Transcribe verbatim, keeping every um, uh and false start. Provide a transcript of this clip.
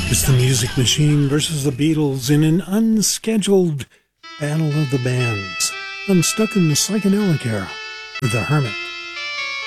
It's the Music Machine versus the Beatles in an unscheduled battle of the bands. I'm stuck in the psychedelic era with the Hermit.